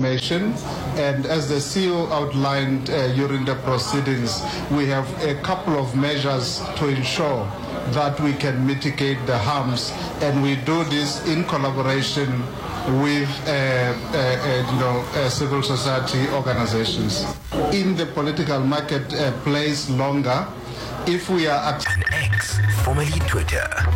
information, and as the CEO outlined during the proceedings, we have a couple of measures to ensure that we can mitigate the harms, and we do this in collaboration with civil society organizations. In the political marketplace longer, if we are X, formerly Twitter.